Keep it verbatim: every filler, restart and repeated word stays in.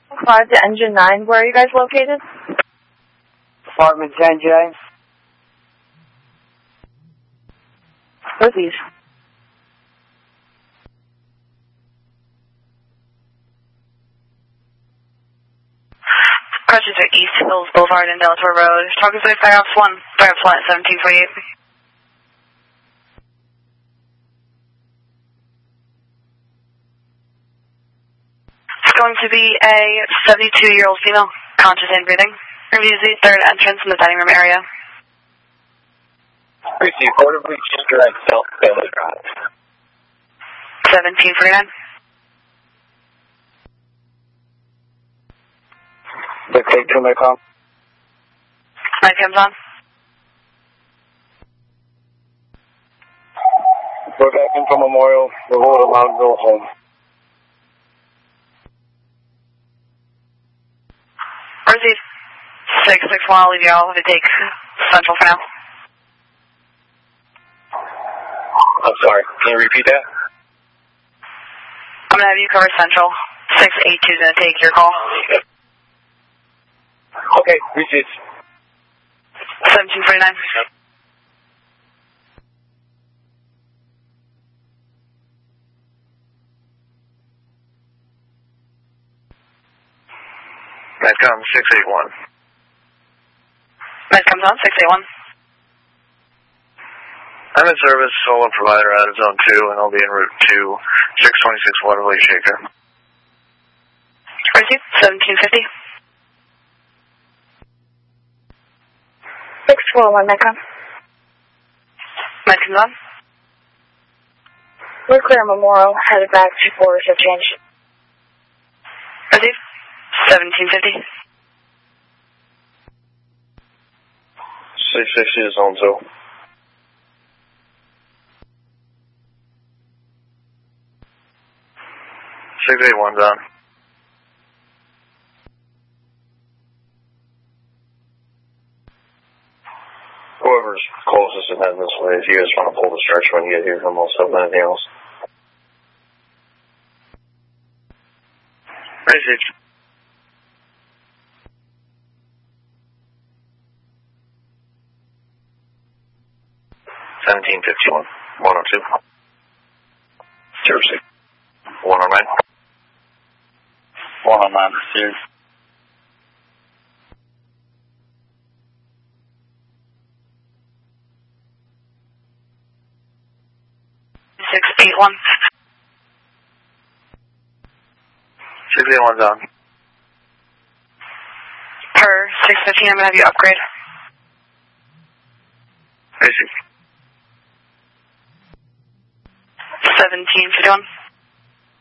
five to Engine nine. Where are you guys located? Apartment ten J. Northeast. Crutches are East Hills Boulevard and Delaware Road. Talking to Fire Ops one, Fire Ops one at seventeen forty-eight. It's going to be a seventy-two-year-old female, conscious and breathing. Reviews the third entrance in the dining room area. Receive order, please. Direct South Family Drive. seventeen forty-nine. Let's take two, Macom. My cam's on. We're back in from Memorial. The road allowed to go home. Receive six six one. I'll leave you all to take Central for now. I'm sorry. Can you repeat that? I'm going to have you cover Central. six eight two is going to take your call. Okay, receive. seventeen forty-nine. Medcom six eight one. Medcom's on, six eight one. I'm in service, solo provider out of zone two, and I'll be en route to six twenty-six Waterway Shaker. Receive, seventeen fifty. six four one, Medcom. Medcom's on. We're clear Memorial, headed back to Forest of Change. Receive, seventeen fifty. six sixty is zone two. six eight one's on. Whoever's closest and heading this way, if you guys want to pull the stretch when you get here, I'm also anything else. Message. seventeen fifty-one. one oh two. zero six. one oh nine. one oh nine. Zero. six eight one. six eight one's on. Per six fifteen, I'm going to have you upgrade. Basic. seventeen fifty-one.